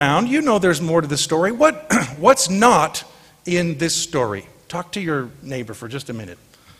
around, you know there's more to the story. What's not in this story? Talk to your neighbor for just a minute.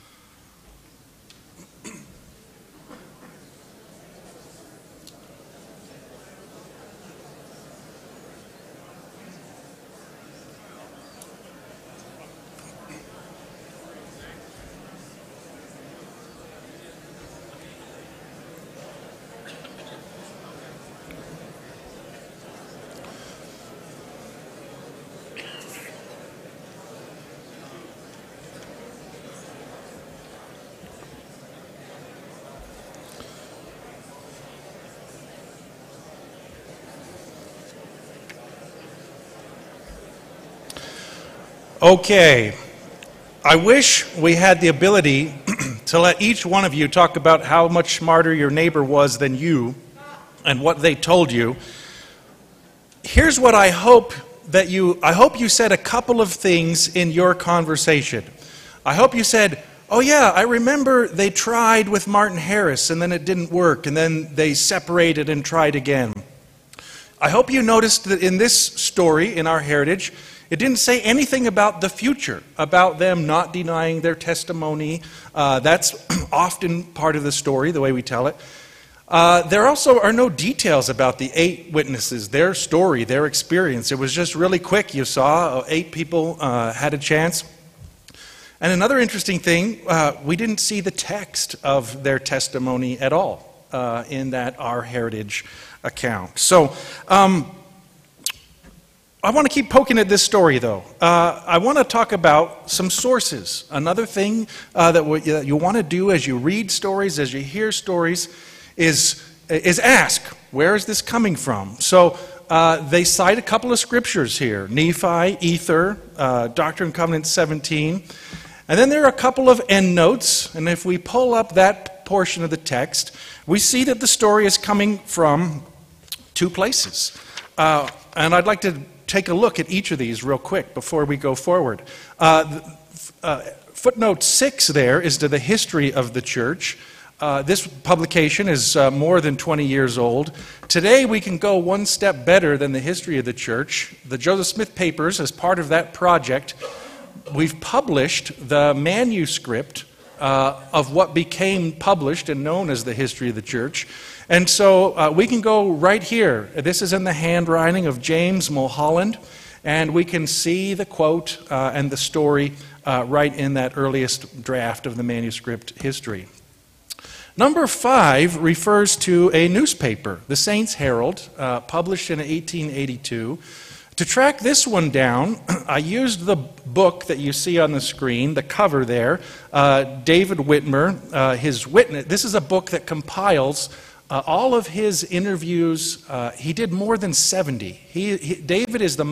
Okay, I wish we had the ability to let each one of you talk about how much smarter your neighbor was than you and what they told you. Here's what I hope you said a couple of things in your conversation. I hope you said, oh yeah, I remember they tried with Martin Harris and then it didn't work and then they separated and tried again. I hope you noticed that in this story, in our heritage, it didn't say anything about the future, about them not denying their testimony. That's often part of the story, the way we tell it. There also are no details about the 8 witnesses, their story, their experience. It was just really quick. You saw 8 people had a chance. And another interesting thing, we didn't see the text of their testimony at all in that Our Heritage account. So, I want to keep poking at this story, though. I want to talk about some sources. Another thing that you want to do as you read stories, as you hear stories, is ask, where is this coming from? So they cite a couple of scriptures here, Nephi, Ether, Doctrine and Covenants 17. And then there are a couple of endnotes, and if we pull up that portion of the text, we see that the story is coming from 2 places. And I'd like to take a look at each of these real quick before we go forward. Footnote 6 there is to the history of the church. This publication is more than 20 years old. Today we can go one step better than the history of the church. The Joseph Smith Papers, as part of that project, we've published the manuscript of what became published and known as the history of the church. And so we can go right here. This is in the handwriting of James Mulholland, and we can see the quote and the story right in that earliest draft of the manuscript history. Number 5 refers to a newspaper, the Saints Herald, published in 1882. To track this one down, I used the book that you see on the screen, the cover there, David Whitmer, his witness. This is a book that compiles all of his interviews. He did more than 70. David is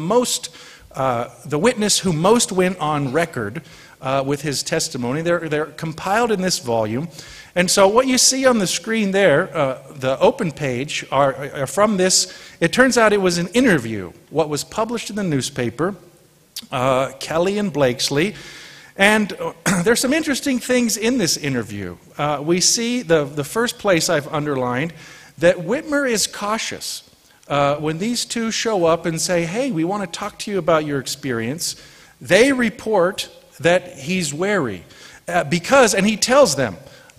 the witness who most went on record with his testimony. They're compiled in this volume. And so what you see on the screen there, the open page, are from this. It turns out it was an interview, what was published in the newspaper, Kelly and Blakesley. And there's some interesting things in this interview. We see the first place I've underlined that Whitmer is cautious. When these two show up and say, hey, we want to talk to you about your experience, they report that he's wary. And he tells them,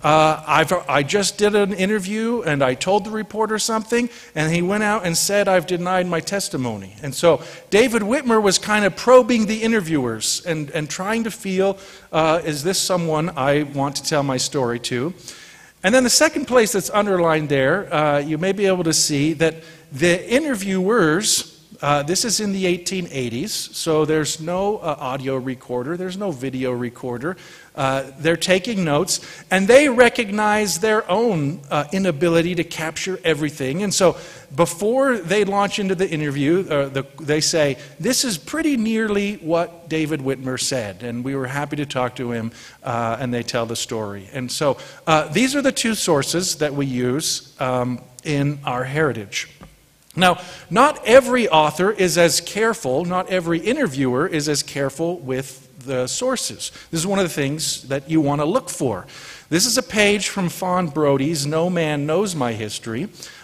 I just did an interview and I told the reporter something and he went out and said I've denied my testimony. And so David Whitmer was kind of probing the interviewers and trying to feel, is this someone I want to tell my story to? And then the second place that's underlined there, you may be able to see that the interviewers, this is in the 1880s, so there's no audio recorder, there's no video recorder. They're taking notes, and they recognize their own inability to capture everything. And so before they launch into the interview, they say, this is pretty nearly what David Whitmer said, and we were happy to talk to him, and they tell the story. And so these are the 2 sources that we use in our heritage. Now, not every author is as careful, not every interviewer is as careful with the sources. This is one of the things that you want to look for. This is a page from Fawn Brody's No Man Knows My History.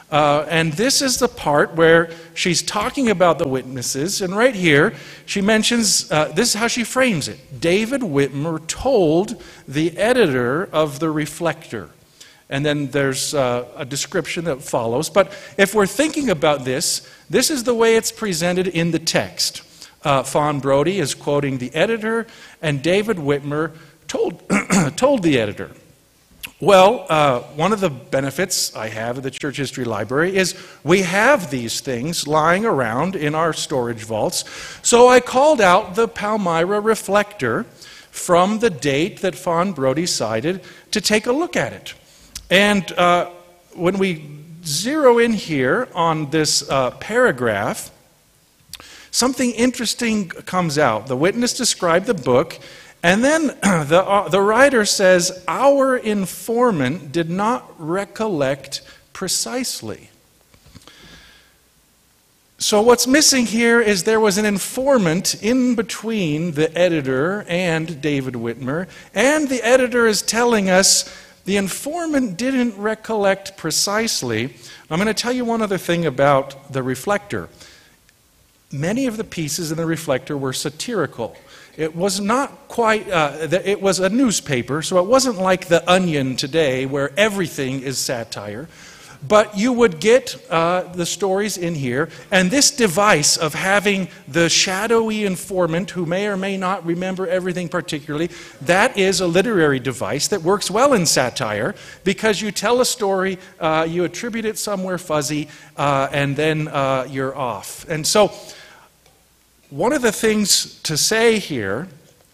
And this is the part where she's talking about the witnesses. And right here, she mentions, this is how she frames it. David Whitmer told the editor of the Reflector. And then there's a description that follows. But if we're thinking about this, this is the way it's presented in the text. Fawn Brodie is quoting the editor, and David Whitmer told, told the editor. Well, one of the benefits I have of the Church History Library is we have these things lying around in our storage vaults. So I called out the Palmyra Reflector from the date that Fawn Brodie cited to take a look at it. And when we zero in here on this paragraph, something interesting comes out. The witness described the book. And then the writer says, our informant did not recollect precisely. So what's missing here is there was an informant in between the editor and David Whitmer, and the editor is telling us the informant didn't recollect precisely. I'm going to tell you one other thing about the Reflector. Many of the pieces in the Reflector were satirical. It was not quite, it was a newspaper, so it wasn't like The Onion today where everything is satire. But you would get the stories in here, and this device of having the shadowy informant who may or may not remember everything particularly, that is a literary device that works well in satire because you tell a story, you attribute it somewhere fuzzy, and then you're off. And so, one of the things to say here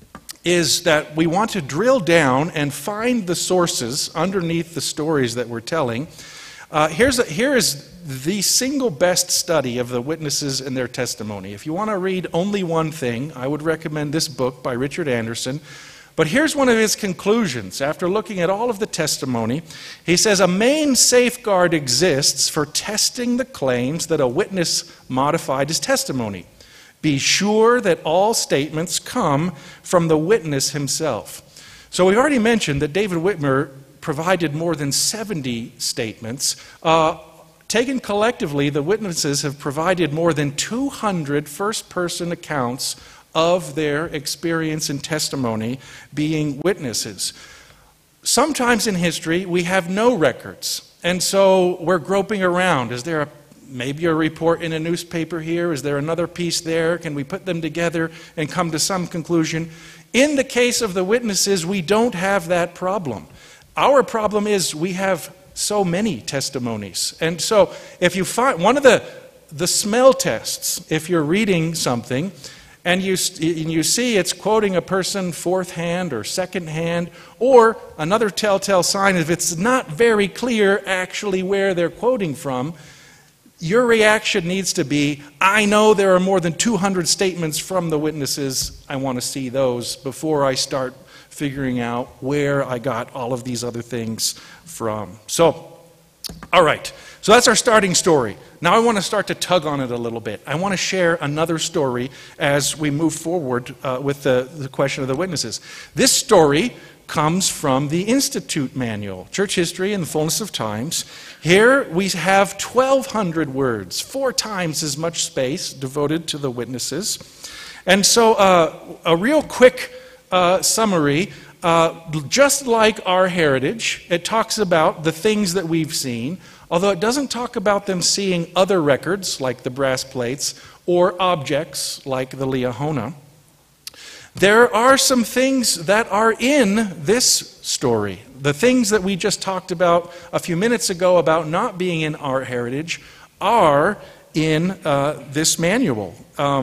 is that we want to drill down and find the sources underneath the stories that we're telling. Here is the single best study of the witnesses and their testimony. If you want to read only one thing, I would recommend this book by Richard Anderson. But here's one of his conclusions. After looking at all of the testimony, he says, a main safeguard exists for testing the claims that a witness modified his testimony. Be sure that all statements come from the witness himself. So we've already mentioned that David Whitmer provided more than 70 statements. Taken collectively, the witnesses have provided more than 200 first-person accounts of their experience and testimony being witnesses. Sometimes in history, we have no records, and so we're groping around. Is there maybe a report in a newspaper here? Is there another piece there? Can we put them together and come to some conclusion? In the case of the witnesses, we don't have that problem. Our problem is we have so many testimonies. And so if you find one of the smell tests, if you're reading something and you see it's quoting a person fourth hand or second hand, or another telltale sign if it's not very clear actually where they're quoting from, your reaction needs to be, I know there are more than 200 statements from the witnesses. I want to see those before I start figuring out where I got all of these other things from. So, all right. So that's our starting story. Now I want to start to tug on it a little bit. I want to share another story as we move forward with the question of the witnesses. This story comes from the Institute Manual, Church History in the Fullness of Times. Here we have 1,200 words, 4 times as much space devoted to the witnesses. And so a real quick summary, just like our heritage, it talks about the things that we've seen, although it doesn't talk about them seeing other records like the brass plates or objects like the Liahona. There are some things that are in this story. The things that we just talked about a few minutes ago about not being in our heritage are in this manual.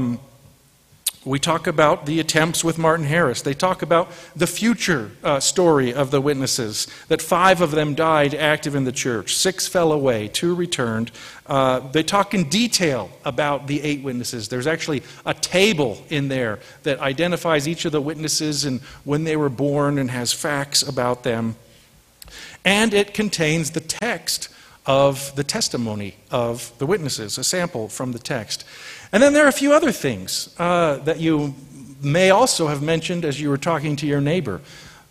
We talk about the attempts with Martin Harris. They talk about the future story of the witnesses, that 5 of them died active in the church, 6 fell away, 2 returned. They talk in detail about the 8 witnesses. There's actually a table in there that identifies each of the witnesses and when they were born and has facts about them. And it contains the text of the testimony of the witnesses, a sample from the text. And then there are a few other things that you may also have mentioned as you were talking to your neighbor.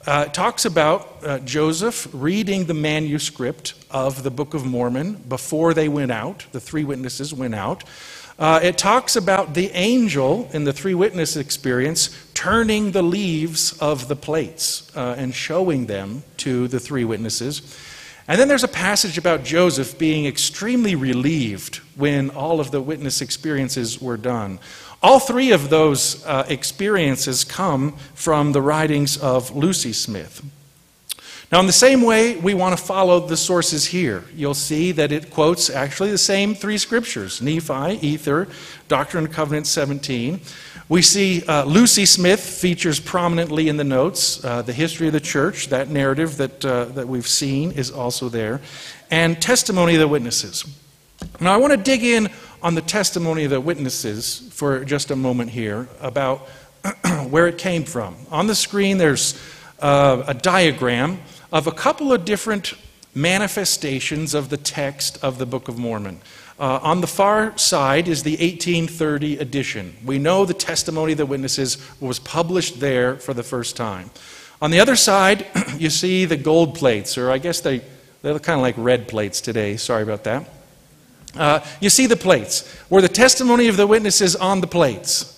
It talks about Joseph reading the manuscript of the Book of Mormon before they went out. The three witnesses went out. It talks about the angel in the three witness experience turning the leaves of the plates and showing them to the three witnesses. And then there's a passage about Joseph being extremely relieved when all of the witness experiences were done. All three of those experiences come from the writings of Lucy Smith. Now, in the same way, we want to follow the sources here. You'll see that it quotes actually the same three scriptures, Nephi, Ether, Doctrine and Covenants 17. We see Lucy Smith features prominently in the notes. The history of the church, that narrative that we've seen, is also there. And Testimony of the Witnesses. Now, I want to dig in on the Testimony of the Witnesses for just a moment here about where it came from. On the screen, there's a diagram of a couple of different manifestations of the text of the Book of Mormon. On the far side is the 1830 edition. We know the Testimony of the Witnesses was published there for the first time. On the other side, you see the gold plates, or I guess they look kind of like red plates today. Sorry about that. You see the plates. Were the Testimony of the Witnesses on the plates?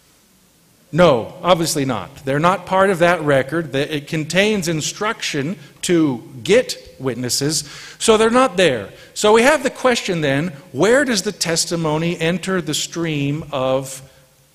No, obviously not. They're not part of that record. It contains instruction to get witnesses, so they're not there. So we have the question then, where does the testimony enter the stream of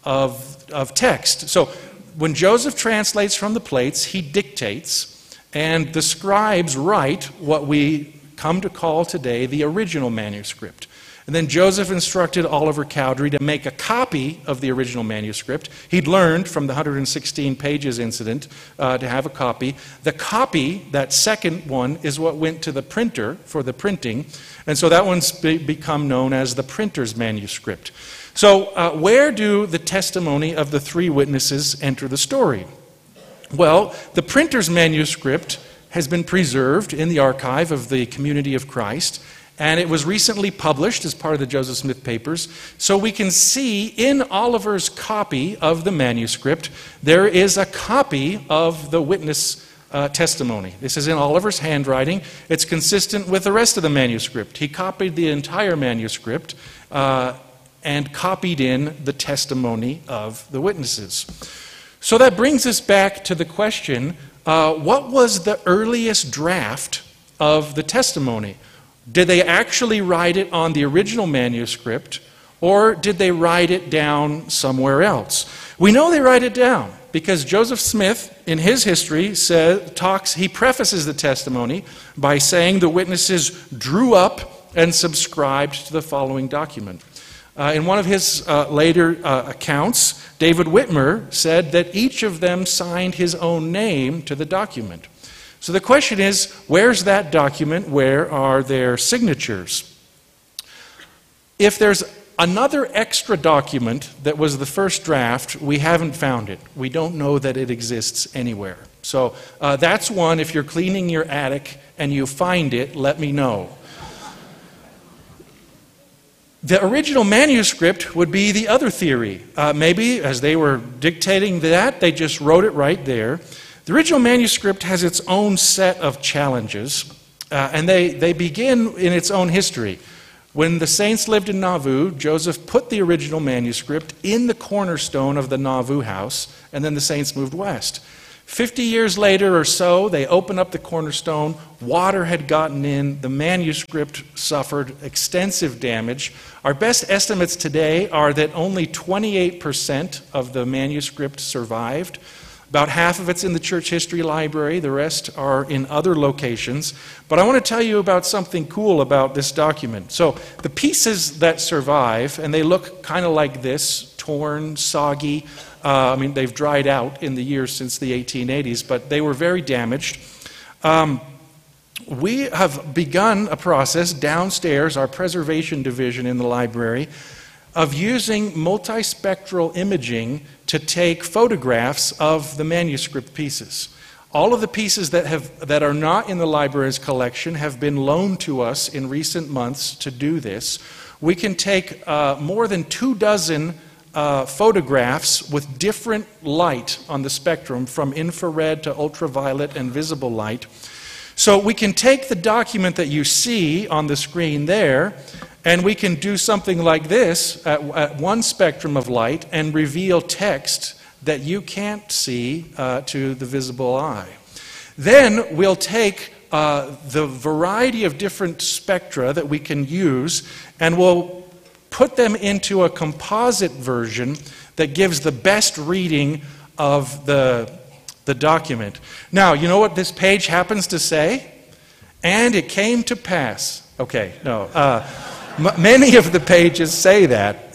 text? So when Joseph translates from the plates, he dictates, and the scribes write what we come to call today the original manuscript. And then Joseph instructed Oliver Cowdery to make a copy of the original manuscript. He'd learned from the 116 pages incident to have a copy. The copy, that second one, is what went to the printer for the printing. And so that one's become known as the printer's manuscript. So where do the testimony of the three witnesses enter the story? Well, the printer's manuscript has been preserved in the archive of the Community of Christ. And it was recently published as part of the Joseph Smith Papers. So we can see in Oliver's copy of the manuscript, there is a copy of the witness testimony. This is in Oliver's handwriting. It's consistent with the rest of the manuscript. He copied the entire manuscript and copied in the testimony of the witnesses. So that brings us back to the question, what was the earliest draft of the testimony? Did they actually write it on the original manuscript, or did they write it down somewhere else? We know they write it down because Joseph Smith, in his history, he prefaces the testimony by saying the witnesses drew up and subscribed to the following document. In one of his later accounts, David Whitmer said that each of them signed his own name to the document. So the question is, where's that document? Where are their signatures? If there's another extra document that was the first draft, we haven't found it. We don't know that it exists anywhere. So that's one. If you're cleaning your attic and you find it, let me know. The original manuscript would be the other theory. Maybe as they were dictating that, they just wrote it right there. The original manuscript has its own set of challenges, and they begin in its own history. When the saints lived in Nauvoo, Joseph put the original manuscript in the cornerstone of the Nauvoo house, and then the saints moved west. 50 years later or so, they opened up the cornerstone. Water had gotten in. The manuscript suffered extensive damage. Our best estimates today are that only 28% of the manuscript survived. About half of it's in the Church History Library. The rest are in other locations. But I want to tell you about something cool about this document. So the pieces that survive, and they look kind of like this, torn, soggy. They've dried out in the years since the 1880s, but they were very damaged. We have begun a process downstairs, our preservation division in the library, of using multispectral imaging to take photographs of the manuscript pieces. All of the pieces that are not in the library's collection have been loaned to us in recent months to do this. We can take more than 24 photographs with different light on the spectrum, from infrared to ultraviolet and visible light. So we can take the document that you see on the screen there, and we can do something like this at one spectrum of light and reveal text that you can't see to the visible eye. Then we'll take the variety of different spectra that we can use, and we'll put them into a composite version that gives the best reading of the document. Now, you know what this page happens to say? And it came to pass. Okay, no. Many of the pages say that.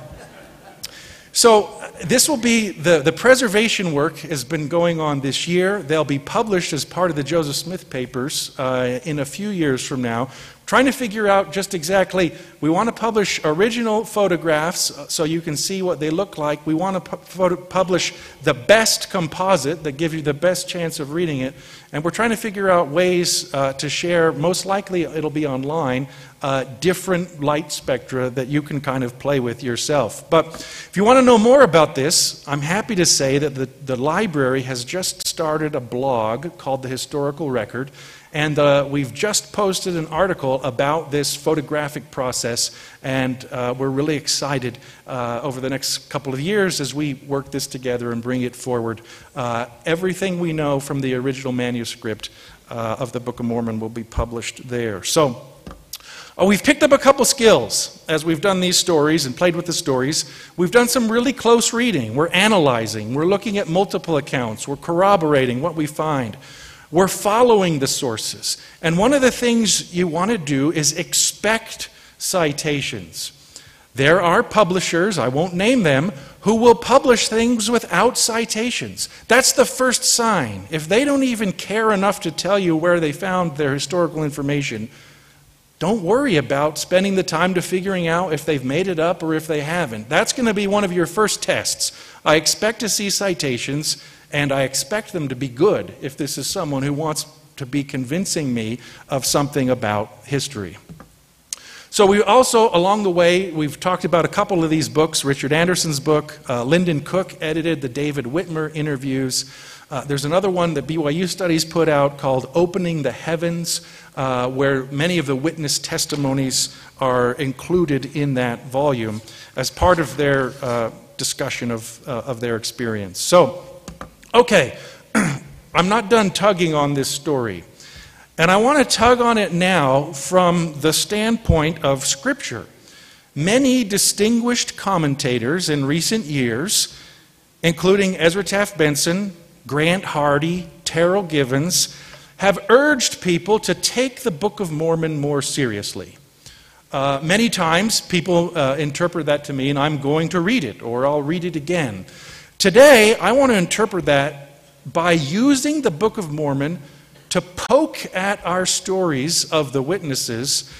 So this will be, the preservation work has been going on this year. They'll be published as part of the Joseph Smith papers in a few years from now. Trying to figure out just exactly, we want to publish original photographs so you can see what they look like. We want to publish the best composite that gives you the best chance of reading it. And we're trying to figure out ways to share, most likely it'll be online, different light spectra that you can kind of play with yourself. But if you want to know more about this, I'm happy to say that the library has just started a blog called The Historical Record. And we've just posted an article about this photographic process, and we're really excited over the next couple of years as we work this together and bring it forward. Everything we know from the original manuscript of the Book of Mormon will be published there. So we've picked up a couple skills as we've done these stories and played with the stories. We've done some really close reading. We're analyzing. We're looking at multiple accounts. We're corroborating what we find. We're following the sources. And one of the things you want to do is expect citations. There are publishers, I won't name them, who will publish things without citations. That's the first sign. If they don't even care enough to tell you where they found their historical information, don't worry about spending the time to figuring out if they've made it up or if they haven't. That's going to be one of your first tests. I expect to see citations, and I expect them to be good if this is someone who wants to be convincing me of something about history. So we also, along the way, we've talked about a couple of these books. Richard Anderson's book, Lyndon Cook edited the David Whitmer interviews. There's another one that BYU Studies put out called Opening the Heavens, where many of the witness testimonies are included in that volume as part of their discussion of their experience. So, okay, I'm not done tugging on this story. And I want to tug on it now from the standpoint of Scripture. Many distinguished commentators in recent years, including Ezra Taft Benson, Grant Hardy, Terrell Givens, have urged people to take the Book of Mormon more seriously. Many times people interpret that to mean I'm going to read it or I'll read it again. Today, I want to interpret that by using the Book of Mormon to poke at our stories of the witnesses,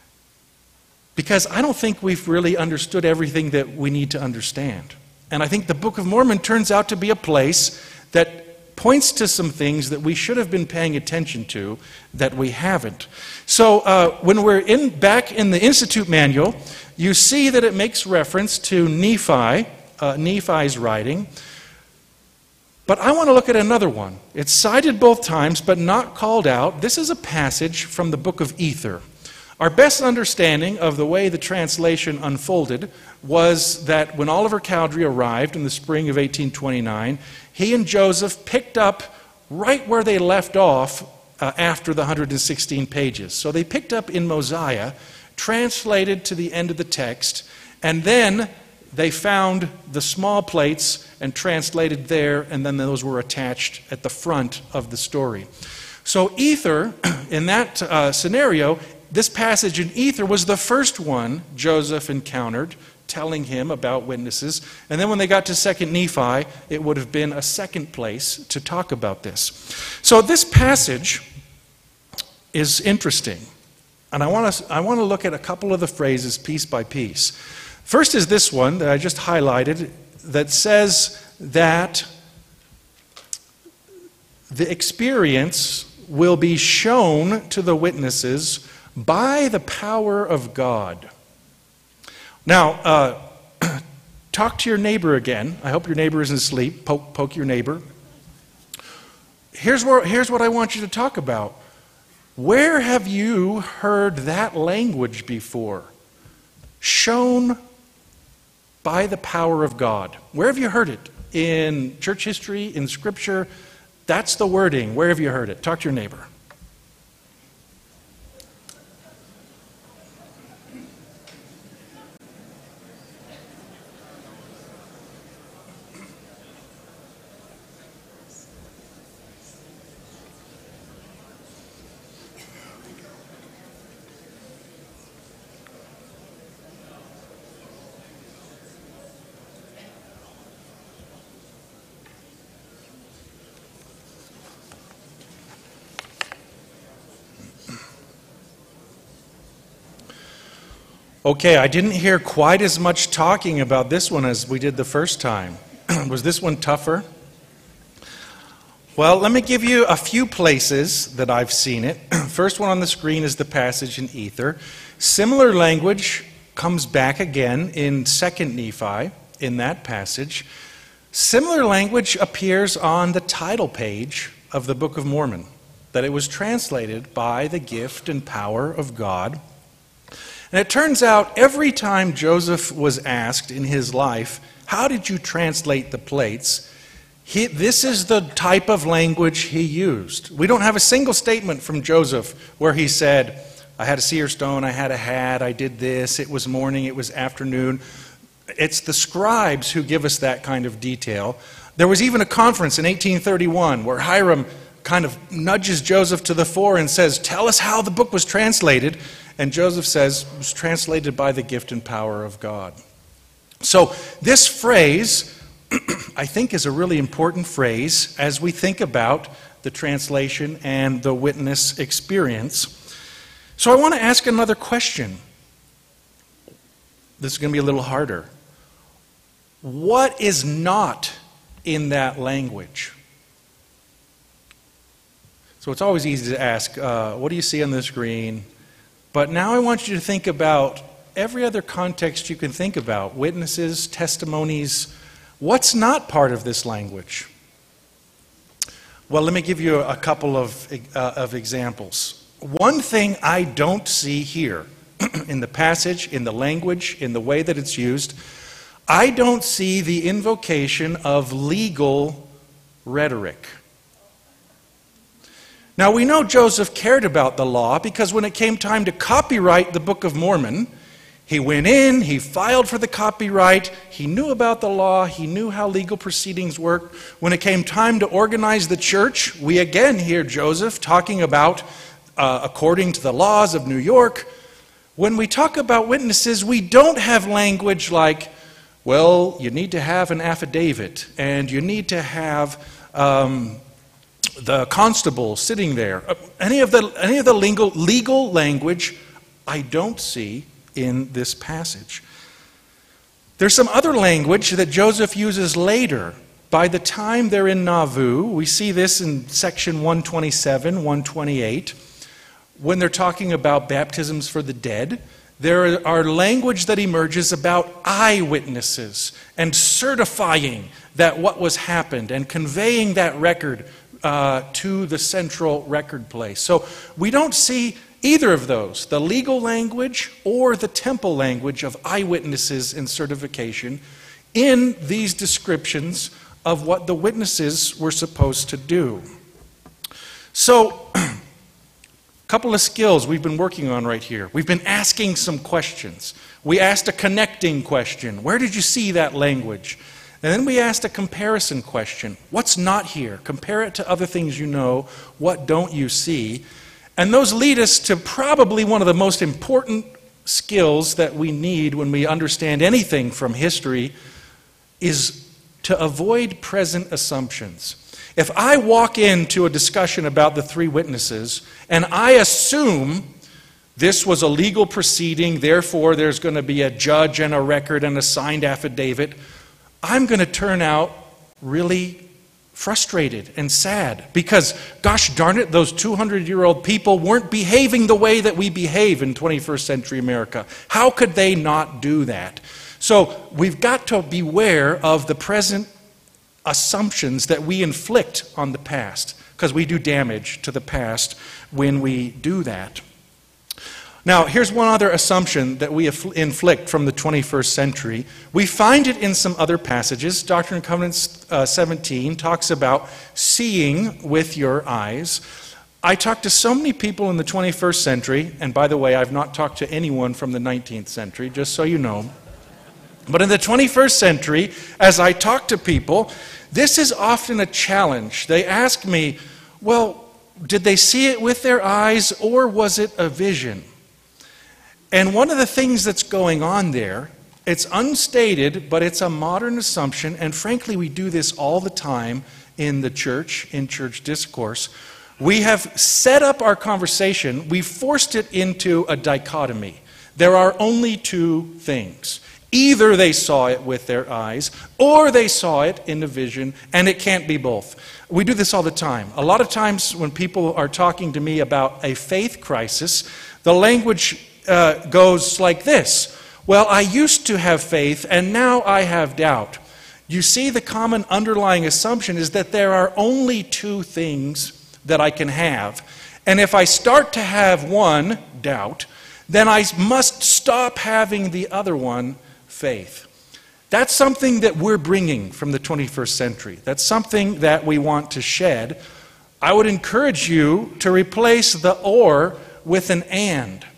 because I don't think we've really understood everything that we need to understand. And I think the Book of Mormon turns out to be a place that points to some things that we should have been paying attention to that we haven't. So when we're back in the Institute Manual, you see that it makes reference to Nephi, Nephi's writing. But I want to look at another one. It's cited both times, but not called out. This is a passage from the book of Ether. Our best understanding of the way the translation unfolded was that when Oliver Cowdery arrived in the spring of 1829, he and Joseph picked up right where they left off after the 116 pages. So they picked up in Mosiah, translated to the end of the text, and then they found the small plates and translated there, and then those were attached at the front of the story. So Ether, in that scenario, this passage in Ether was the first one Joseph encountered, telling him about witnesses. And then when they got to 2nd Nephi, it would have been a second place to talk about this. So this passage is interesting. And I want to look at a couple of the phrases piece by piece. First is this one that I just highlighted that says that the experience will be shown to the witnesses by the power of God. Now, talk to your neighbor again. I hope your neighbor isn't asleep. Poke your neighbor. Here's what I want you to talk about. Where have you heard that language before? Shown by the power of God. Where have you heard it? In church history, in Scripture? That's the wording. Where have you heard it? Talk to your neighbor. Okay, I didn't hear quite as much talking about this one as we did the first time. Was this one tougher? Well, let me give you a few places that I've seen it. First one on the screen is the passage in Ether. Similar language comes back again in 2 Nephi in that passage. Similar language appears on the title page of the Book of Mormon, that it was translated by the gift and power of God. And it turns out every time Joseph was asked in his life, how did you translate the plates? This is the type of language he used. We don't have a single statement from Joseph where he said, I had a seer stone, I had a hat, I did this, it was morning, it was afternoon. It's the scribes who give us that kind of detail. There was even a conference in 1831 where Hiram kind of nudges Joseph to the fore and says, tell us how the book was translated. And Joseph says, it was translated by the gift and power of God. So this phrase, I think, is a really important phrase as we think about the translation and the witness experience. So I want to ask another question. This is going to be a little harder. What is not in that language? So it's always easy to ask, what do you see on the screen? But now I want you to think about every other context you can think about. Witnesses, testimonies. What's not part of this language? Well, let me give you a couple of examples. One thing I don't see here in the passage, in the language, in the way that it's used, I don't see the invocation of legal rhetoric. Now, we know Joseph cared about the law because when it came time to copyright the Book of Mormon, he went in, he filed for the copyright, he knew about the law, he knew how legal proceedings worked. When it came time to organize the church, we again hear Joseph talking about according to the laws of New York. When we talk about witnesses, we don't have language like, well, you need to have an affidavit, and you need to have the constable sitting there. Any of the legal language I don't see in this passage. There's some other language that Joseph uses later. By the time they're in Nauvoo, we see this in section 127, 128, when they're talking about baptisms for the dead. There are language that emerges about eyewitnesses and certifying that what was happened and conveying that record to the central record place. So we don't see either of those, the legal language or the temple language of eyewitnesses and certification, in these descriptions of what the witnesses were supposed to do. So, a couple of skills we've been working on right here. We've been asking some questions. We asked a connecting question. Where did you see that language? And then we asked a comparison question. What's not here? Compare it to other things you know. What don't you see? And those lead us to probably one of the most important skills that we need when we understand anything from history, is to avoid present assumptions. If I walk into a discussion about the three witnesses and I assume this was a legal proceeding, therefore there's going to be a judge and a record and a signed affidavit, I'm going to turn out really frustrated and sad because, gosh darn it, those 200-year-old people weren't behaving the way that we behave in 21st century America. How could they not do that? So we've got to beware of the present assumptions that we inflict on the past, because we do damage to the past when we do that. Now, here's one other assumption that we inflict from the 21st century. We find it in some other passages. Doctrine and Covenants 17 talks about seeing with your eyes. I talk to so many people in the 21st century, and by the way, I've not talked to anyone from the 19th century, just so you know. But in the 21st century, as I talk to people, this is often a challenge. They ask me, well, did they see it with their eyes, or was it a vision? And one of the things that's going on there, it's unstated, but it's a modern assumption, and frankly, we do this all the time in the church, in church discourse. We have set up our conversation, we've forced it into a dichotomy. There are only two things. Either they saw it with their eyes, or they saw it in a vision, and it can't be both. We do this all the time. A lot of times when people are talking to me about a faith crisis, the language goes like this. Well, I used to have faith, and now I have doubt. You see, the common underlying assumption is that there are only two things that I can have. And if I start to have one, doubt, then I must stop having the other one, faith. That's something that we're bringing from the 21st century. That's something that we want to shed. I would encourage you to replace the or with an and.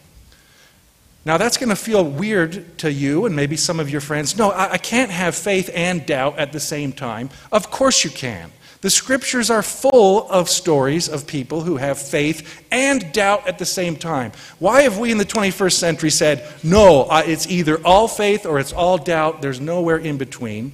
Now that's going to feel weird to you and maybe some of your friends. No, I can't have faith and doubt at the same time. Of course you can. The scriptures are full of stories of people who have faith and doubt at the same time. Why have we in the 21st century said, no, it's either all faith or it's all doubt, there's nowhere in between?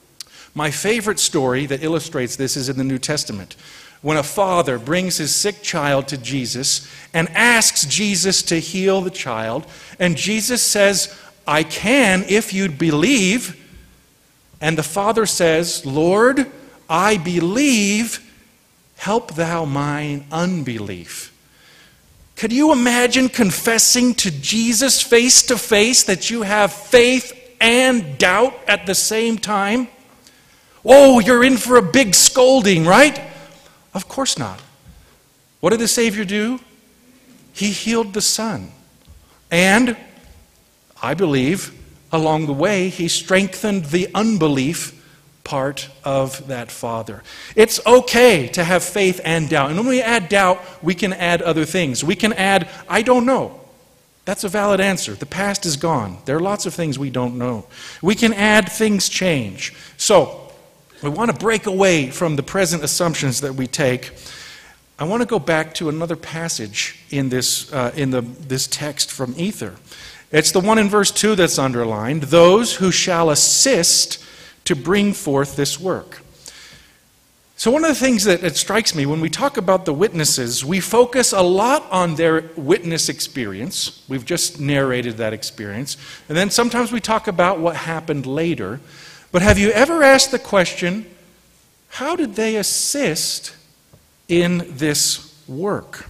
My favorite story that illustrates this is in the New Testament, when a father brings his sick child to Jesus and asks Jesus to heal the child, and Jesus says, I can if you'd believe. And the father says, Lord, I believe, help thou mine unbelief. Could you imagine confessing to Jesus face to face that you have faith and doubt at the same time? Oh, you're in for a big scolding, right? Of course not. What did the Savior do? He healed the son. And I believe along the way he strengthened the unbelief part of that father. It's okay to have faith and doubt. And when we add doubt, we can add other things. We can add, I don't know. That's a valid answer. The past is gone. There are lots of things we don't know. We can add things change. So, we want to break away from the present assumptions that we take. I want to go back to another passage in this text from Ether. It's the one in verse 2 that's underlined. Those who shall assist to bring forth this work. So one of the things that it strikes me when we talk about the witnesses, we focus a lot on their witness experience. We've just narrated that experience. And then sometimes we talk about what happened later. But have you ever asked the question, how did they assist in this work?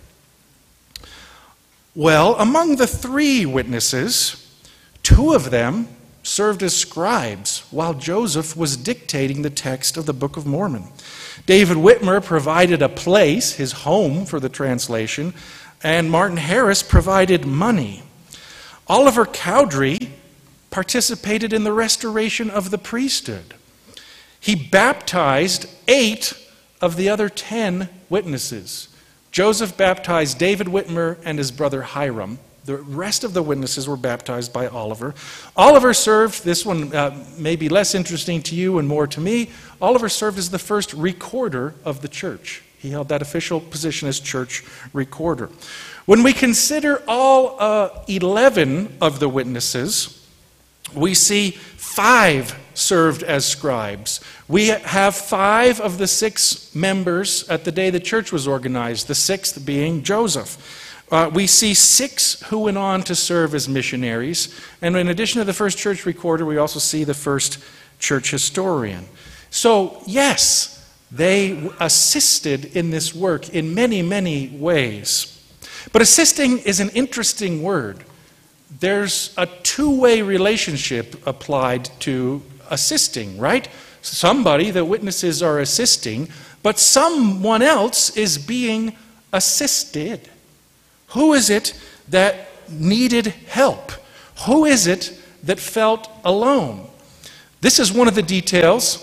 Well, among the three witnesses, two of them served as scribes while Joseph was dictating the text of the Book of Mormon. David Whitmer provided a place, his home, for the translation, and Martin Harris provided money. Oliver Cowdery participated in the restoration of the priesthood. He baptized 8 of the other 10 witnesses. Joseph baptized David Whitmer and his brother Hiram. The rest of the witnesses were baptized by Oliver. Oliver served, this one may be less interesting to you and more to me, Oliver served as the first recorder of the church. He held that official position as church recorder. When we consider all 11 of the witnesses, we see 5 served as scribes. We have 5 of the 6 members at the day the church was organized, the 6th being Joseph. We see 6 who went on to serve as missionaries. And in addition to the first church recorder, we also see the first church historian. So, yes, they assisted in this work in many, many ways. But assisting is an interesting word. there's a two-way relationship applied to assisting, right? Somebody, the witnesses are assisting, but someone else is being assisted. Who is it that needed help? Who is it that felt alone? This is one of the details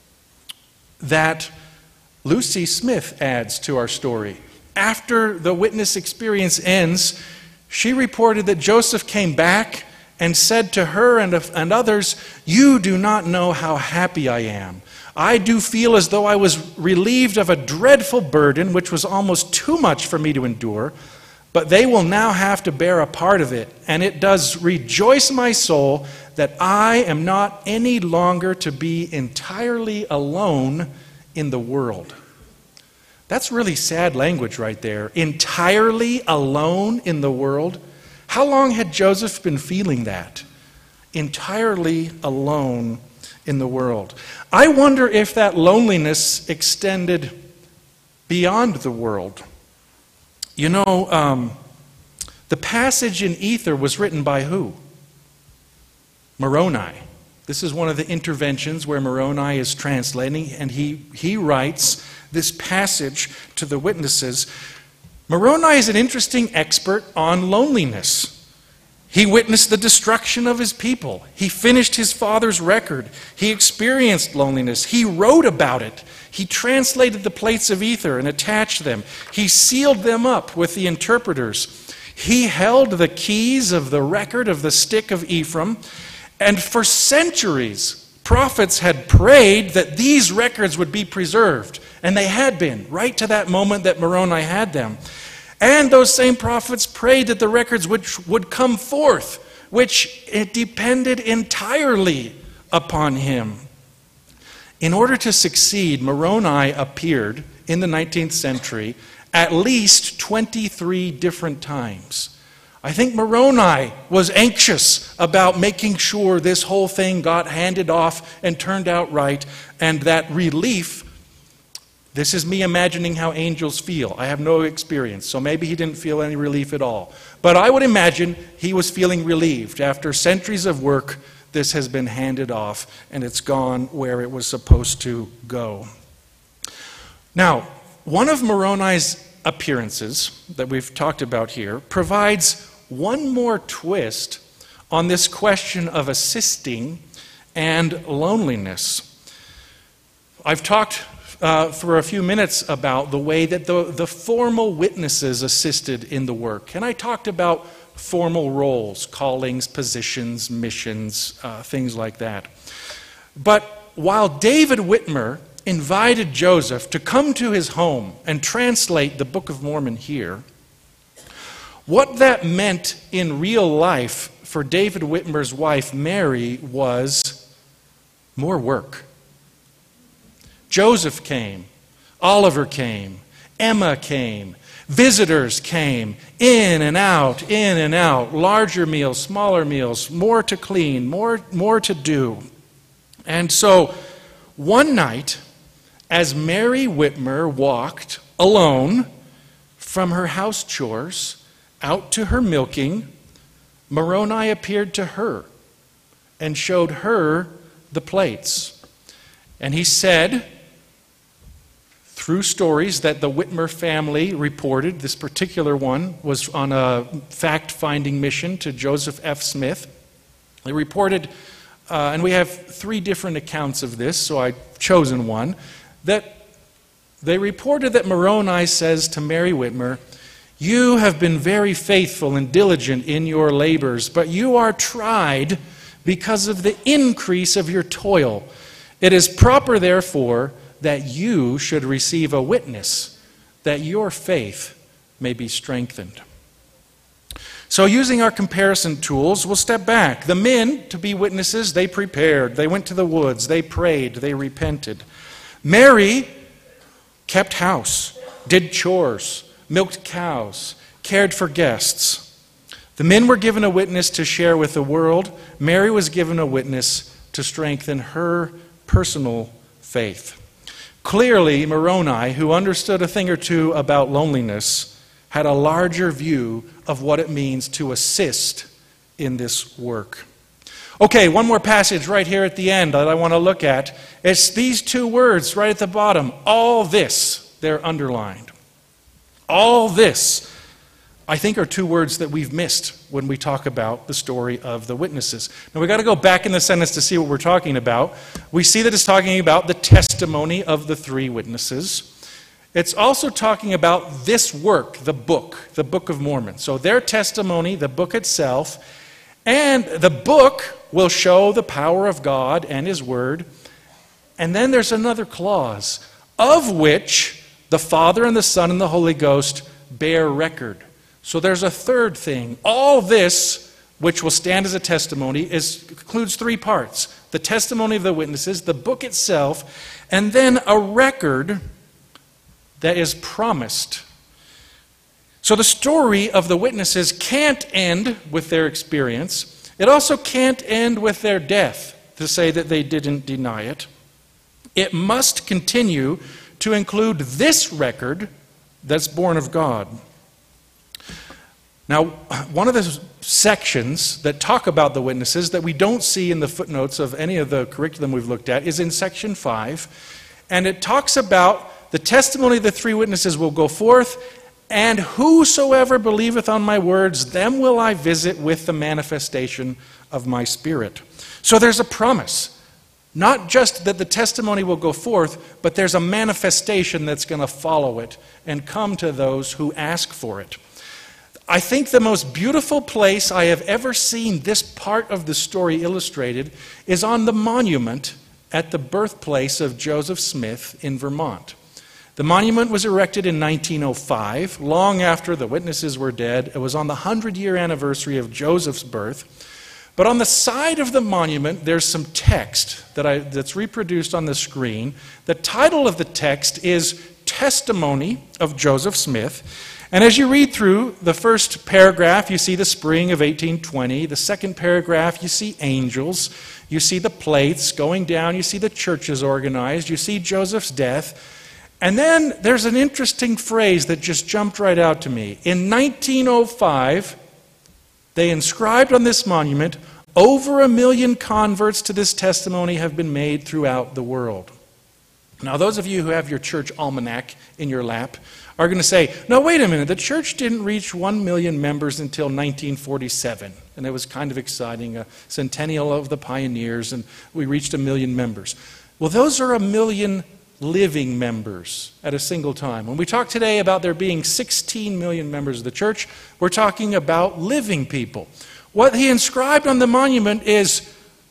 that Lucy Smith adds to our story. After the witness experience ends, she reported that Joseph came back and said to her and others, "You do not know how happy I am. I do feel as though I was relieved of a dreadful burden, which was almost too much for me to endure, but they will now have to bear a part of it, and it does rejoice my soul that I am not any longer to be entirely alone in the world." That's really sad language right there. Entirely alone in the world. How long had Joseph been feeling that? Entirely alone in the world. I wonder if that loneliness extended beyond the world. You know, the passage in Ether was written by who? Moroni. This is one of the interventions where Moroni is translating, and he writes this passage to the witnesses. Moroni is an interesting expert on loneliness. He witnessed the destruction of his people. He finished his father's record. He experienced loneliness. He wrote about it. He translated the plates of ether and attached them. He sealed them up with the interpreters. He held the keys of the record of the stick of Ephraim. And for centuries, prophets had prayed that these records would be preserved. And they had been, right to that moment that Moroni had them. And those same prophets prayed that the records would come forth, which it depended entirely upon him. In order to succeed, Moroni appeared in the 19th century at least 23 different times. I think Moroni was anxious about making sure this whole thing got handed off and turned out right, and that relief. This is me imagining how angels feel. I have no experience, so maybe he didn't feel any relief at all. But I would imagine he was feeling relieved. After centuries of work, this has been handed off, and it's gone where it was supposed to go. Now, one of Moroni's appearances that we've talked about here provides one more twist on this question of assisting and loneliness. I've talked for a few minutes about the way that the formal witnesses assisted in the work. And I talked about formal roles, callings, positions, missions, things like that. But while David Whitmer invited Joseph to come to his home and translate the Book of Mormon here, what that meant in real life for David Whitmer's wife, Mary, was more work. Joseph came, Oliver came, Emma came, visitors came, in and out, larger meals, smaller meals, more to clean, more to do. And so one night, as Mary Whitmer walked alone from her house chores out to her milking, Moroni appeared to her and showed her the plates. And he said, through stories that the Whitmer family reported, this particular one was on a fact-finding mission to Joseph F. Smith. They reported, and we have 3 different accounts of this, so I've chosen one, that they reported that Moroni says to Mary Whitmer, "You have been very faithful and diligent in your labors, but you are tried because of the increase of your toil. It is proper, therefore, that you should receive a witness, that your faith may be strengthened." So using our comparison tools, we'll step back. The men, to be witnesses, they prepared. They went to the woods. They prayed. They repented. Mary kept house, did chores, milked cows, cared for guests. The men were given a witness to share with the world. Mary was given a witness to strengthen her personal faith. Clearly, Moroni, who understood a thing or two about loneliness, had a larger view of what it means to assist in this work. Okay, one more passage right here at the end that I want to look at. It's these two words right at the bottom. All this, they're underlined. All this, I think, are two words that we've missed when we talk about the story of the witnesses. Now, we've got to go back in the sentence to see what we're talking about. We see that it's talking about the testimony of the three witnesses. It's also talking about this work, the Book of Mormon. So their testimony, the book itself, and the book will show the power of God and His Word. And then there's another clause, of which the Father and the Son and the Holy Ghost bear record. So there's a third thing. All this, which will stand as a testimony, includes three parts. The testimony of the witnesses, the book itself, and then a record that is promised. So the story of the witnesses can't end with their experience. It also can't end with their death, to say that they didn't deny it. It must continue to include this record that's born of God. Now, one of the sections that talk about the witnesses that we don't see in the footnotes of any of the curriculum we've looked at is in section 5. And it talks about the testimony of the three witnesses will go forth, and whosoever believeth on my words, them will I visit with the manifestation of my Spirit. So there's a promise. Not just that the testimony will go forth, but there's a manifestation that's going to follow it and come to those who ask for it. I think the most beautiful place I have ever seen this part of the story illustrated is on the monument at the birthplace of Joseph Smith in Vermont. The monument was erected in 1905, long after the witnesses were dead. It was on the 100-year anniversary of Joseph's birth. But on the side of the monument, there's some text that's reproduced on the screen. The title of the text is Testimony of Joseph Smith. And as you read through the first paragraph, you see the spring of 1820. The second paragraph, you see angels. You see the plates going down. You see the churches organized. You see Joseph's death. And then there's an interesting phrase that just jumped right out to me. In 1905, they inscribed on this monument, over 1 million converts to this testimony have been made throughout the world. Now, those of you who have your church almanac in your lap are going to say, no, wait a minute, the church didn't reach 1 million members until 1947. And it was kind of exciting, a centennial of the pioneers, and we reached 1 million members. Well, those are 1 million living members at a single time. When we talk today about there being 16 million members of the church, we're talking about living people. What he inscribed on the monument is,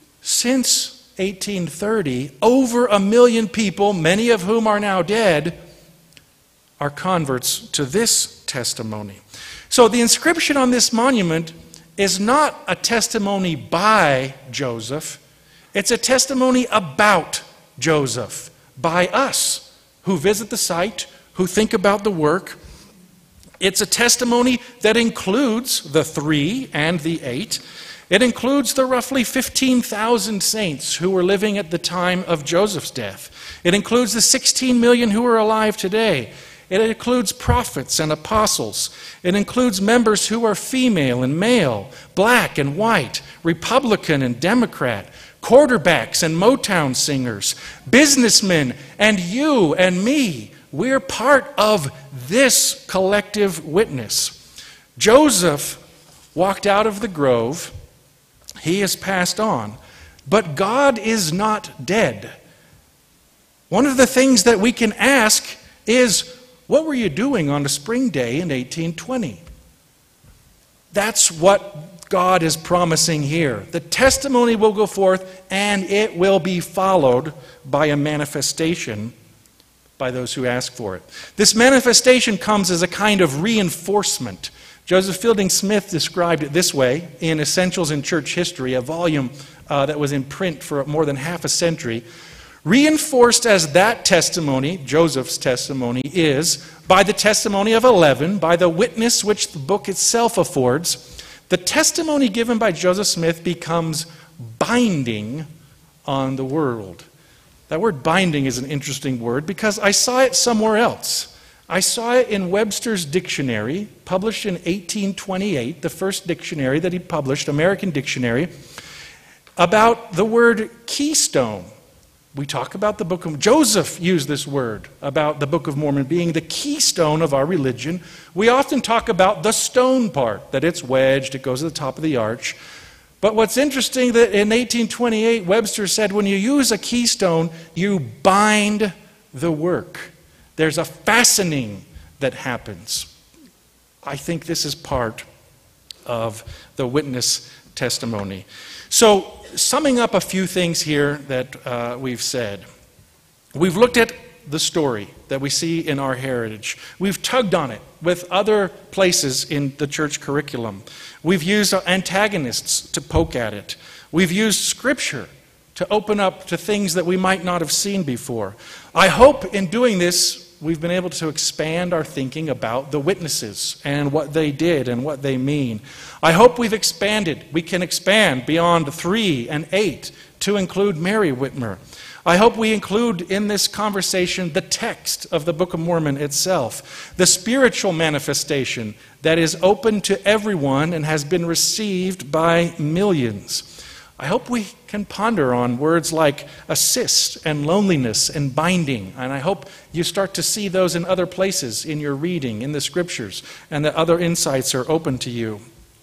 since 1830, over 1 million people, many of whom are now dead, are converts to this testimony. So the inscription on this monument is not a testimony by Joseph, it's a testimony about Joseph. By us who visit the site, who think about the work. It's a testimony that includes the 3 and the 8. It includes the roughly 15,000 saints who were living at the time of Joseph's death. It includes the 16 million who are alive today. It includes prophets and apostles. It includes members who are female and male, black and white, Republican and Democrat, quarterbacks and Motown singers, businessmen, and you and me. We're part of this collective witness. Joseph walked out of the grove. He has passed on. But God is not dead. One of the things that we can ask is, what were you doing on a spring day in 1820? That's what God is promising here. The testimony will go forth, and it will be followed by a manifestation by those who ask for it. This manifestation comes as a kind of reinforcement. Joseph Fielding Smith described it this way in Essentials in Church History, a volume that was in print for more than half a century. Reinforced as that testimony, Joseph's testimony, is by the testimony of 11, by the witness which the book itself affords, the testimony given by Joseph Smith becomes binding on the world. That word binding is an interesting word because I saw it somewhere else. I saw it in Webster's dictionary, published in 1828, the first dictionary that he published, American Dictionary, about the word keystone. We talk about the Book of Joseph used this word about the Book of Mormon being the keystone of our religion. We often talk about the stone part, that it's wedged, it goes to the top of the arch. But what's interesting that in 1828, Webster said when you use a keystone, you bind the work. There's a fastening that happens. I think this is part of the witness testimony. So, summing up a few things here that we've said. We've looked at the story that we see in our heritage. We've tugged on it with other places in the church curriculum. We've used antagonists to poke at it. We've used Scripture to open up to things that we might not have seen before. I hope in doing this, we've been able to expand our thinking about the witnesses and what they did and what they mean. I hope we've expanded. We can expand beyond 3 and 8 to include Mary Whitmer. I hope we include in this conversation the text of the Book of Mormon itself, the spiritual manifestation that is open to everyone and has been received by millions. I hope we can ponder on words like assist and loneliness and binding, and I hope you start to see those in other places in your reading, in the Scriptures, and that other insights are open to you.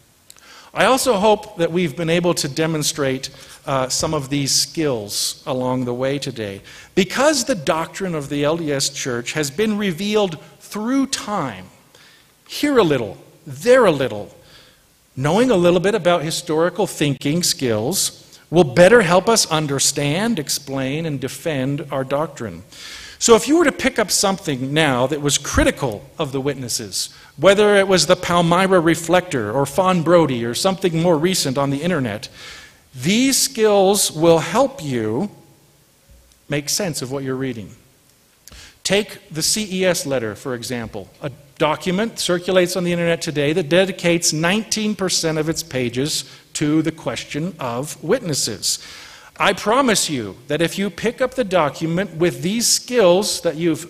I also hope that we've been able to demonstrate some of these skills along the way today. Because the doctrine of the LDS Church has been revealed through time, here a little, there a little, knowing a little bit about historical thinking skills will better help us understand, explain, and defend our doctrine. So if you were to pick up something now that was critical of the witnesses, whether it was the Palmyra Reflector or Fawn Brody or something more recent on the internet, these skills will help you make sense of what you're reading. Take the CES letter, for example, a document circulates on the internet today that dedicates 19% of its pages to the question of witnesses. I promise you that if you pick up the document with these skills that you've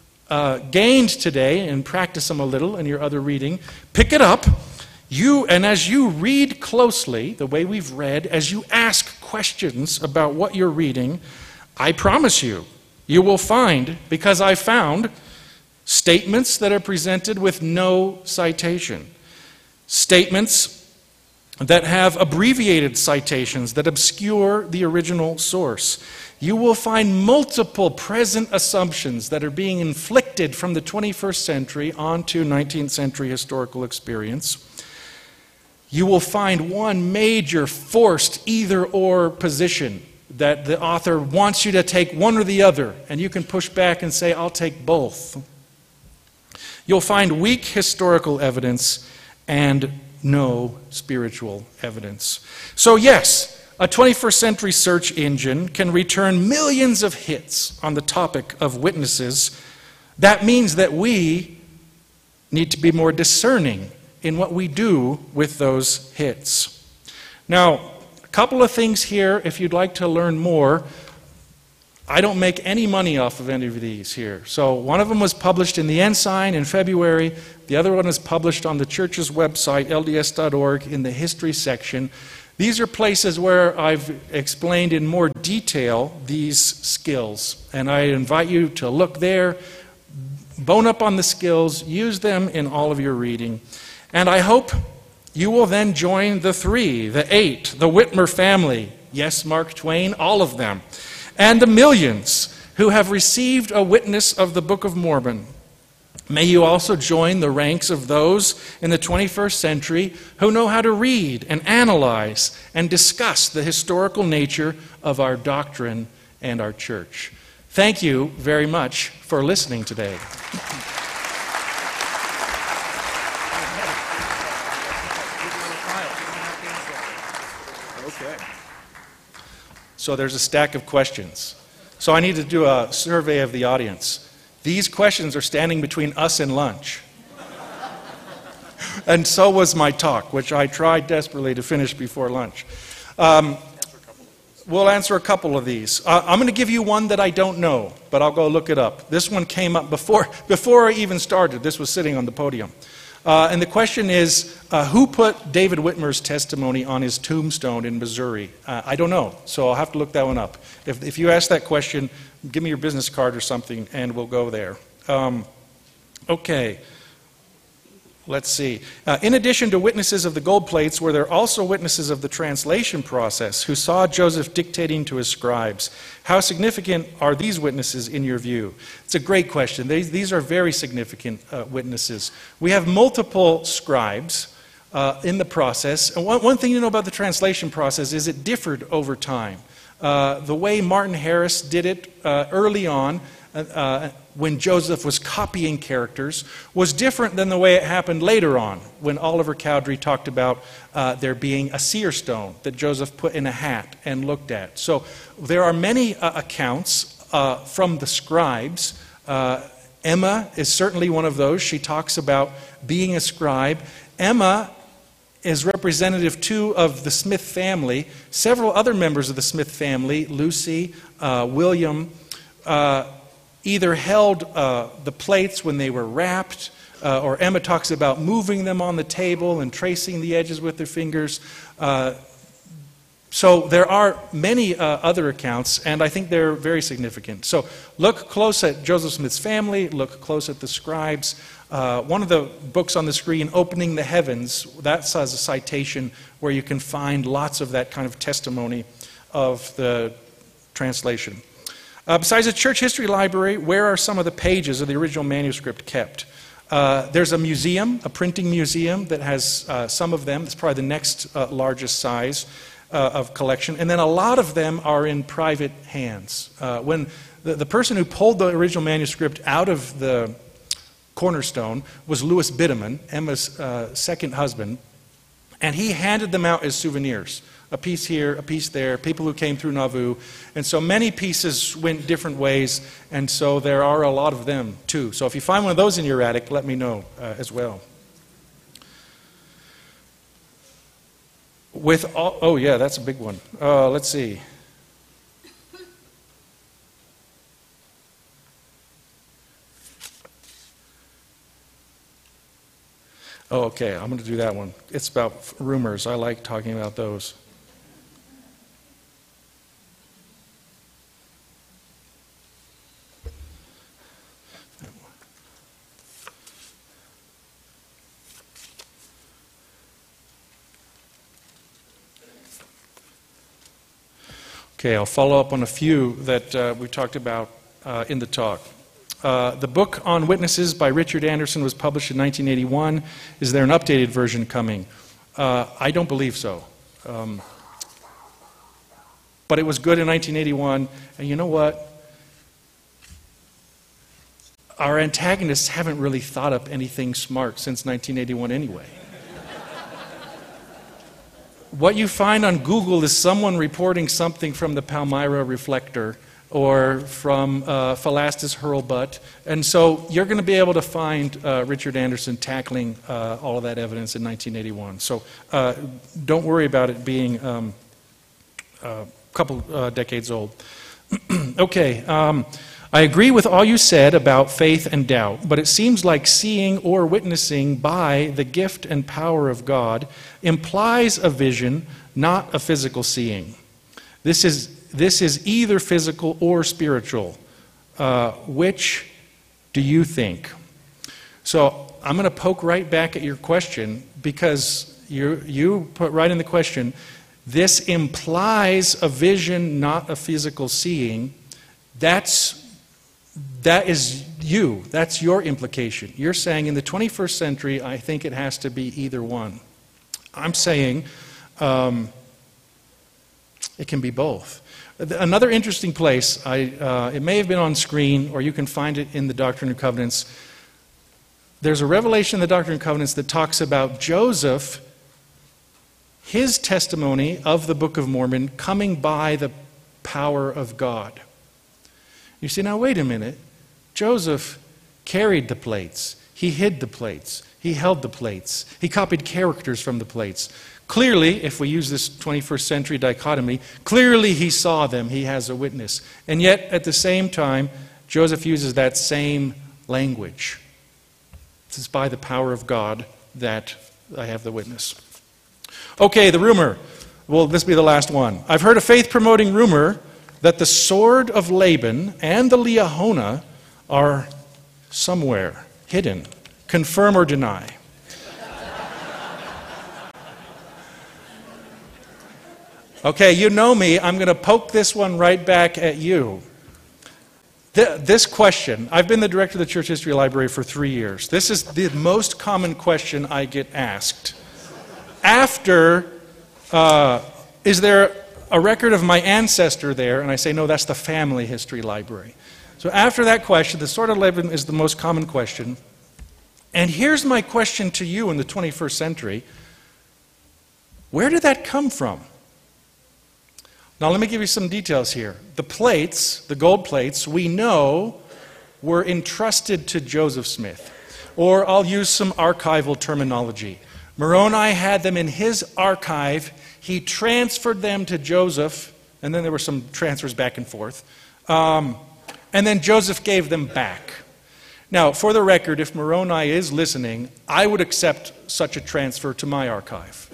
gained today and practice them a little in your other reading, pick it up, and as you read closely, the way we've read, as you ask questions about what you're reading, I promise you, you will find, because I found, statements that are presented with no citation. Statements that have abbreviated citations that obscure the original source. You will find multiple present assumptions that are being inflicted from the 21st century onto 19th century historical experience. You will find one major forced either-or position that the author wants you to take one or the other, and you can push back and say, I'll take both. You'll find weak historical evidence and no spiritual evidence. So yes, a 21st century search engine can return millions of hits on the topic of witnesses. That means that we need to be more discerning in what we do with those hits. Now, a couple of things here, if you'd like to learn more. I don't make any money off of any of these here. So one of them was published in the Ensign in February. The other one is published on the church's website, lds.org, in the history section. These are places where I've explained in more detail these skills. And I invite you to look there, bone up on the skills, use them in all of your reading. And I hope you will then join the 3, the 8, the Whitmer family. Yes, Mark Twain, all of them. And the millions who have received a witness of the Book of Mormon. May you also join the ranks of those in the 21st century who know how to read and analyze and discuss the historical nature of our doctrine and our church. Thank you very much for listening today. So there's a stack of questions. So I need to do a survey of the audience. These questions are standing between us and lunch. And so was my talk, which I tried desperately to finish before lunch. We'll answer a couple of these. I'm going to give you one that I don't know, but I'll go look it up. This one came up before I even started. This was sitting on the podium. And the question is, who put David Whitmer's testimony on his tombstone in Missouri? I don't know, so I'll have to look that one up. If you ask that question, give me your business card or something, and we'll go there. Okay. Let's see. In addition to witnesses of the gold plates, were there also witnesses of the translation process who saw Joseph dictating to his scribes? How significant are these witnesses in your view? It's a great question. These are very significant witnesses. We have multiple scribes in the process. And one thing you know about the translation process is it differed over time. The way Martin Harris did it early on, when Joseph was copying characters, was different than the way it happened later on, when Oliver Cowdery talked about there being a seer stone that Joseph put in a hat and looked at. So there are many accounts from the scribes. Emma is certainly one of those. She talks about being a scribe. Emma is representative, too, of the Smith family. Several other members of the Smith family, Lucy, William, either held the plates when they were wrapped, or Emma talks about moving them on the table and tracing the edges with their fingers. So there are many other accounts, and I think they're very significant. So look close at Joseph Smith's family, look close at the scribes. One of the books on the screen, Opening the Heavens, that has a citation where you can find lots of that kind of testimony of the translation. Besides the church history library, where are some of the pages of the original manuscript kept? There's a museum, a printing museum that has some of them. It's probably the next largest size of collection. And then a lot of them are in private hands. When the person who pulled the original manuscript out of the cornerstone was Louis Bideman, Emma's second husband, and he handed them out as souvenirs. A piece here, a piece there, people who came through Nauvoo. And so many pieces went different ways, and so there are a lot of them too. So if you find one of those in your attic, let me know as well. Oh yeah, that's a big one. Let's see. Oh, okay, I'm going to do that one. It's about rumors. I like talking about those. Okay, I'll follow up on a few that we talked about in the talk. The book on witnesses by Richard Anderson was published in 1981. Is there an updated version coming? I don't believe so. But it was good in 1981, and you know what? Our antagonists haven't really thought up anything smart since 1981 anyway. What you find on Google is someone reporting something from the Palmyra reflector or from Philastus Hurlbut. And so you're going to be able to find Richard Anderson tackling all of that evidence in 1981. So don't worry about it being a couple decades old. Okay. I agree with all you said about faith and doubt, but it seems like seeing or witnessing by the gift and power of God implies a vision, not a physical seeing. This is either physical or spiritual. Which do you think? So I'm going to poke right back at your question, because you put right in the question, this implies a vision, not a physical seeing. That is you. That's your implication. You're saying in the 21st century, I think it has to be either one. I'm saying it can be both. Another interesting place, it may have been on screen, or you can find it in the Doctrine and Covenants. There's a revelation in the Doctrine and Covenants that talks about Joseph, his testimony of the Book of Mormon coming by the power of God. You say, now wait a minute. Joseph carried the plates. He hid the plates. He held the plates. He copied characters from the plates. Clearly, if we use this 21st century dichotomy, clearly he saw them, he has a witness. And yet, at the same time, Joseph uses that same language. This is by the power of God that I have the witness. Okay, the rumor. Will this be the last one? I've heard a faith-promoting rumor that the sword of Laban and the Liahona are somewhere hidden. Confirm or deny? Okay, you know me. I'm going to poke this one right back at you. This question, I've been the director of the Church History Library for 3 years. This is the most common question I get asked. After, is there a record of my ancestor there? And I say, no, that's the family history library. So after that question, the sword of Laban is the most common question. And here's my question to you in the 21st century. Where did that come from? Now let me give you some details here. The plates, the gold plates, we know were entrusted to Joseph Smith. Or I'll use some archival terminology. Moroni had them in his archive. He transferred them to Joseph, and then there were some transfers back and forth. And then Joseph gave them back. Now, for the record, if Moroni is listening, I would accept such a transfer to my archive.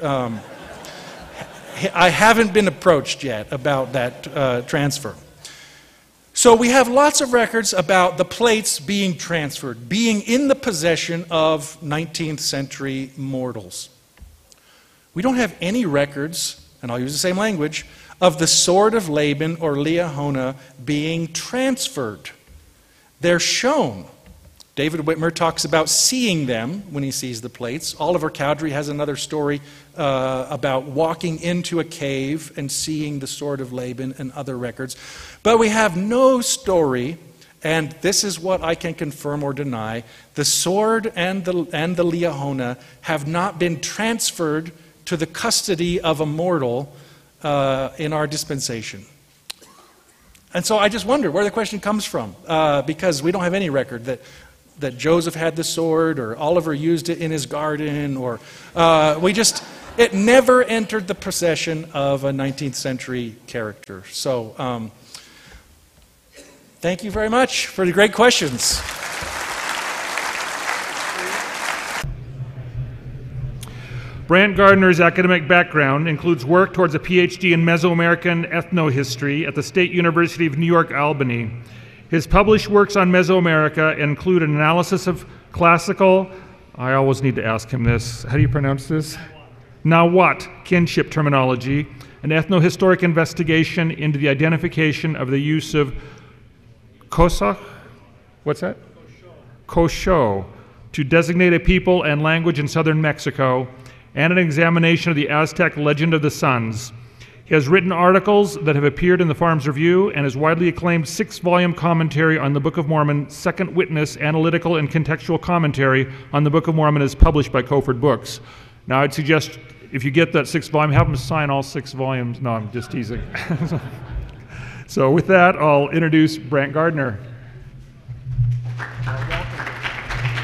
I haven't been approached yet about that transfer. So we have lots of records about the plates being transferred, being in the possession of 19th century mortals. We don't have any records, and I'll use the same language, of the sword of Laban or Liahona being transferred. They're shown. David Whitmer talks about seeing them when he sees the plates. Oliver Cowdery has another story about walking into a cave and seeing the sword of Laban and other records. But we have no story, and this is what I can confirm or deny. The sword and the Liahona have not been transferred to the custody of a mortal in our dispensation. And so I just wonder where the question comes from, because we don't have any record that Joseph had the sword or Oliver used it in his garden, or it never entered the possession of a 19th century character. So thank you very much for the great questions. Brant Gardner's academic background includes work towards a PhD in Mesoamerican ethnohistory at the State University of New York, Albany. His published works on Mesoamerica include an analysis of classical, I always need to ask him this, how do you pronounce this? Nahuatl kinship terminology, an ethnohistoric investigation into the identification of the use of Kosa, what's that? Kosho, to designate a people and language in southern Mexico, and an examination of the Aztec legend of the suns. He has written articles that have appeared in the Farms Review, and his widely acclaimed 6-volume commentary on the Book of Mormon, Second Witness, Analytical and Contextual Commentary on the Book of Mormon, is published by Cofford Books. Now I'd suggest if you get that 6th volume, have him sign all 6 volumes. No, I'm just teasing. So with that, I'll introduce Brant Gardner.